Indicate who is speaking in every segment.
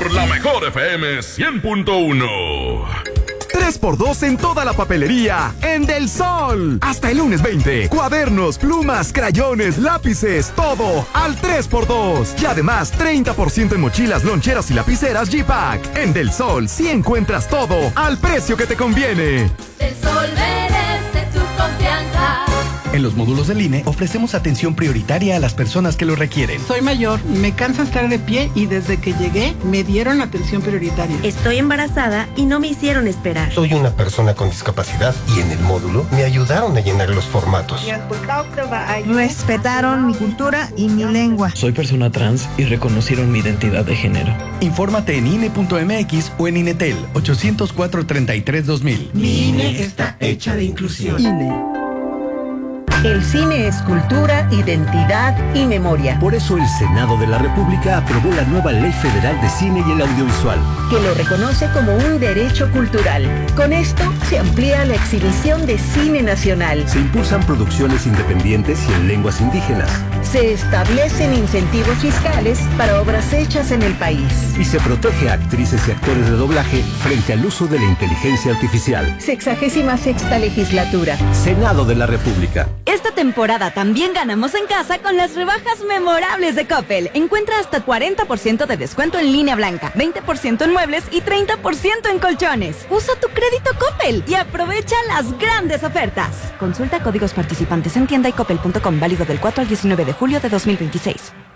Speaker 1: por la mejor FM 100.1.
Speaker 2: 3x2 en toda la papelería en Del Sol. Hasta el lunes 20. Cuadernos, plumas, crayones, lápices, todo al 3x2. Y además 30% en mochilas, loncheras y lapiceras G-Pack. En Del Sol sí encuentras todo al precio que te conviene.
Speaker 3: Del Sol merece tu confianza.
Speaker 4: En los módulos del INE ofrecemos atención prioritaria a las personas que lo requieren.
Speaker 5: Soy mayor, me cansa estar de pie y desde que llegué me dieron atención prioritaria.
Speaker 6: Estoy embarazada y no me hicieron esperar.
Speaker 7: Soy una persona con discapacidad y en el módulo me ayudaron a llenar los formatos.
Speaker 8: Respetaron mi cultura y mi lengua.
Speaker 9: Soy persona trans y reconocieron mi identidad de género.
Speaker 4: Infórmate en INE.mx o en INETEL 804-33-2000.
Speaker 5: Mi INE está hecha de inclusión.
Speaker 8: INE.
Speaker 10: El cine es cultura, identidad y memoria.
Speaker 11: Por eso el Senado de la República aprobó la nueva Ley Federal de Cine y el Audiovisual,
Speaker 10: que lo reconoce como un derecho cultural. Con esto se amplía la exhibición de cine nacional.
Speaker 11: Se impulsan producciones independientes y en lenguas indígenas.
Speaker 10: Se establecen incentivos fiscales para obras hechas en el país.
Speaker 11: Y se protege a actrices y actores de doblaje frente al uso de la inteligencia artificial.
Speaker 10: 66ª legislatura.
Speaker 11: Senado de la República.
Speaker 12: Esta temporada también ganamos en casa con las rebajas memorables de Coppel. Encuentra hasta 40% de descuento en línea blanca, 20% en muebles y 30% en colchones. Usa tu crédito Coppel y aprovecha las grandes ofertas. Consulta códigos participantes en tienda y coppel.com, válido del 4 al 19 de julio de 2026.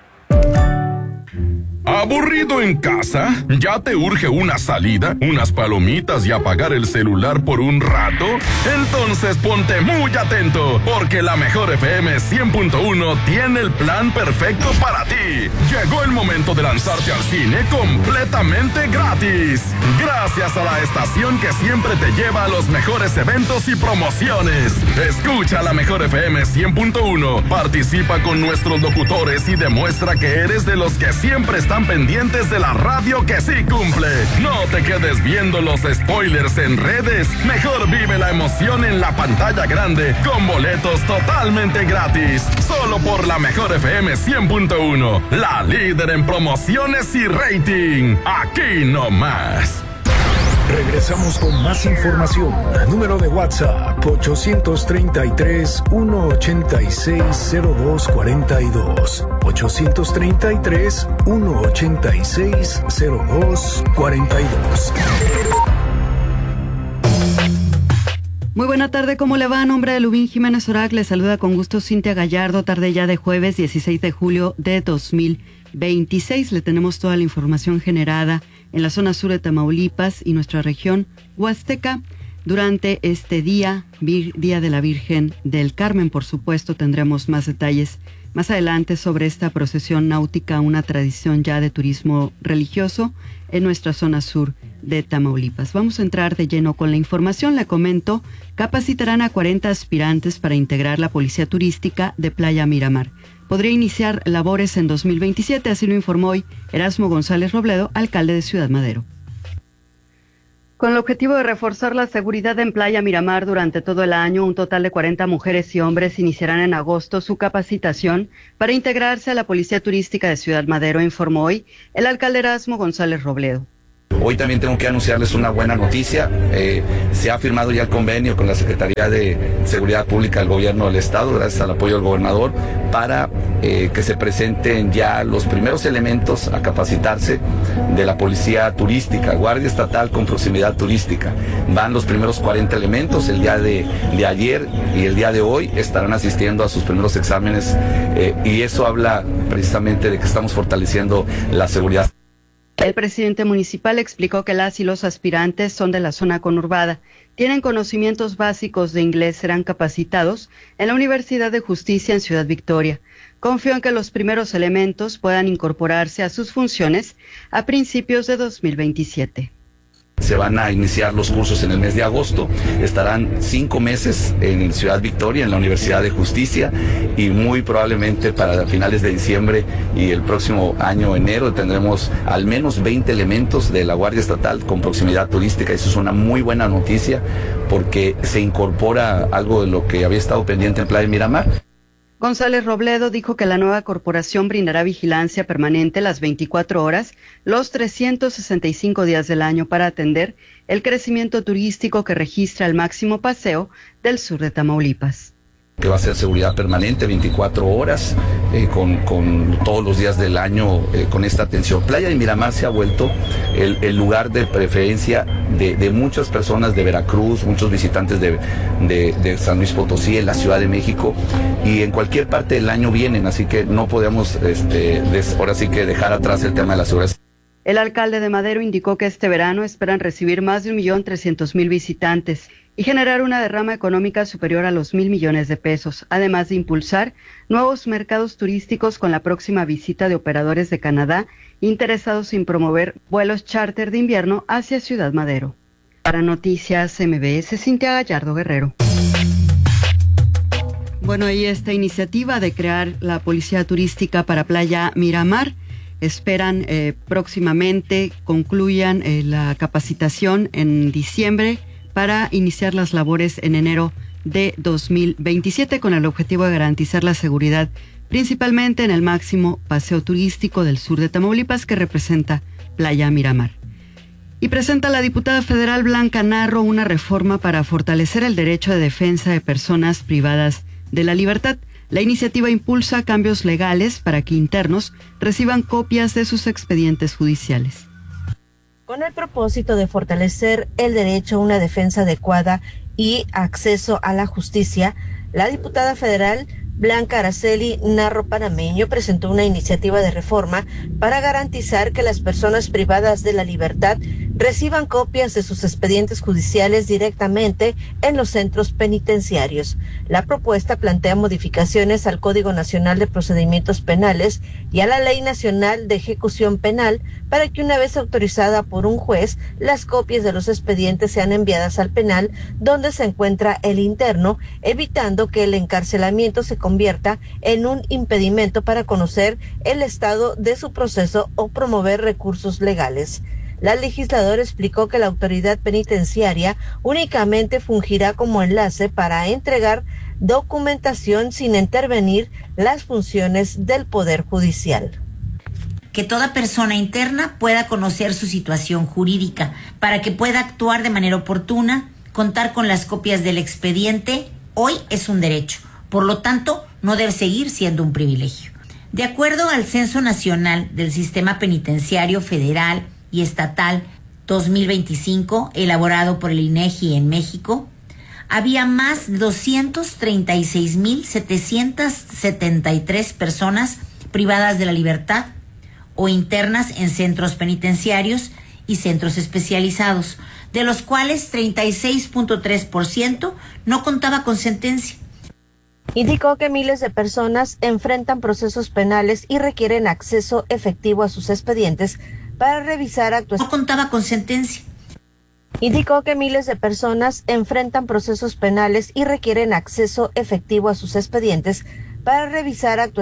Speaker 1: ¿Aburrido en casa? ¿Ya te urge una salida, unas palomitas y apagar el celular por un rato? Entonces ponte muy atento, porque la mejor FM 100.1 tiene el plan perfecto para ti. Llegó el momento de lanzarte al cine completamente gratis. Gracias a la estación que siempre te lleva a los mejores eventos y promociones. Escucha la mejor FM 100.1, participa con nuestros locutores y demuestra que eres de los que siempre están pendientes de la radio que sí cumple. No te quedes viendo los spoilers en redes. Mejor vive la emoción en la pantalla grande con boletos totalmente gratis. Solo por la mejor FM 100.1, la líder en promociones y rating. Aquí no más.
Speaker 13: Regresamos con más información. Número de WhatsApp 833-186-0242. 833-186-0242.
Speaker 14: Muy buena tarde, ¿cómo le va? A nombre de Lubín Jiménez Orac, le saluda con gusto Cintia Gallardo, tarde ya de jueves 16 de julio de 2026. Le tenemos toda la información generada en la zona sur de Tamaulipas y nuestra región huasteca. Durante este día, Día de la Virgen del Carmen, por supuesto, tendremos más detalles más adelante sobre esta procesión náutica, una tradición ya de turismo religioso en nuestra zona sur de Tamaulipas. Vamos a entrar de lleno con la información. Le comento, capacitarán a 40 aspirantes para integrar la Policía Turística de Playa Miramar. Podría iniciar labores en 2027, así lo informó hoy Erasmo González Robledo, alcalde de Ciudad Madero. Con el objetivo de reforzar la seguridad en Playa Miramar durante todo el año, un total de 40 mujeres y hombres iniciarán en agosto su capacitación para integrarse a la Policía Turística de Ciudad Madero, informó hoy el alcalde Erasmo González Robledo.
Speaker 15: Hoy también tengo que anunciarles una buena noticia. Se ha firmado ya el convenio con la Secretaría de Seguridad Pública del Gobierno del Estado, gracias al apoyo del gobernador, para que se presenten ya los primeros elementos a capacitarse de la Policía Turística, Guardia Estatal con proximidad turística. Van los primeros 40 elementos, el día de ayer y el día de hoy estarán asistiendo a sus primeros exámenes y eso habla precisamente de que estamos fortaleciendo la seguridad.
Speaker 14: El presidente municipal explicó que las y los aspirantes son de la zona conurbada, tienen conocimientos básicos de inglés, serán capacitados en la Universidad de Justicia en Ciudad Victoria. Confió en que los primeros elementos puedan incorporarse a sus funciones a principios de 2027.
Speaker 15: Se van a iniciar los cursos en el mes de agosto, estarán 5 meses en Ciudad Victoria, en la Universidad de Justicia, y muy probablemente para finales de diciembre y el próximo año, enero, tendremos al menos 20 elementos de la Guardia Estatal con proximidad turística. Eso es una muy buena noticia porque se incorpora algo de lo que había estado pendiente en Playa Miramar.
Speaker 14: González Robledo dijo que la nueva corporación brindará vigilancia permanente las 24 horas, los 365 días del año para atender el crecimiento turístico que registra el máximo paseo del sur de Tamaulipas.
Speaker 15: Que va a ser seguridad permanente, 24 horas, con todos los días del año, con esta atención. Playa de Miramar se ha vuelto el lugar de preferencia de muchas personas de Veracruz, muchos visitantes de San Luis Potosí, en la Ciudad de México, y en cualquier parte del año vienen, así que no podemos ahora sí que dejar atrás el tema de la seguridad.
Speaker 14: El alcalde de Madero indicó que este verano esperan recibir más de 1.300.000 visitantes y generar una derrama económica superior a los 1.000 millones de pesos, además de impulsar nuevos mercados turísticos con la próxima visita de operadores de Canadá interesados en promover vuelos charter de invierno hacia Ciudad Madero. Para Noticias MBS, Cintia Gallardo Guerrero. Bueno, y esta iniciativa de crear la policía turística para Playa Miramar, esperan próximamente concluyan la capacitación en diciembre para iniciar las labores en enero de 2027 con el objetivo de garantizar la seguridad, principalmente en el máximo paseo turístico del sur de Tamaulipas que representa Playa Miramar. Y presenta la diputada federal Blanca Narro una reforma para fortalecer el derecho de defensa de personas privadas de la libertad. La iniciativa impulsa cambios legales para que internos reciban copias de sus expedientes judiciales.
Speaker 16: Con el propósito de fortalecer el derecho a una defensa adecuada y acceso a la justicia, la diputada federal Blanca Araceli Narro Panameño presentó una iniciativa de reforma para garantizar que las personas privadas de la libertad reciban copias de sus expedientes judiciales directamente en los centros penitenciarios. La propuesta plantea modificaciones al Código Nacional de Procedimientos Penales y a la Ley Nacional de Ejecución Penal para que una vez autorizada por un juez, las copias de los expedientes sean enviadas al penal donde se encuentra el interno, evitando que el encarcelamiento se convierta en un impedimento para conocer el estado de su proceso o promover recursos legales. La legisladora explicó que la autoridad penitenciaria únicamente fungirá como enlace para entregar documentación sin intervenir las funciones del Poder Judicial.
Speaker 17: Que toda persona interna pueda conocer su situación jurídica para que pueda actuar de manera oportuna, contar con las copias del expediente, hoy es un derecho. Por lo tanto, no debe seguir siendo un privilegio. De acuerdo al Censo Nacional del Sistema Penitenciario Federal y Estatal 2025, elaborado por el INEGI en México, había más de 236,773 personas privadas de la libertad o internas en centros penitenciarios y centros especializados, de los cuales 36.3% no contaba con sentencia.
Speaker 16: Indicó que miles de personas enfrentan procesos penales y requieren acceso efectivo a sus expedientes para revisar actuaciones.
Speaker 17: No contaba con sentencia.
Speaker 16: Indicó que miles de personas enfrentan procesos penales y requieren acceso efectivo a sus expedientes para revisar actuaciones.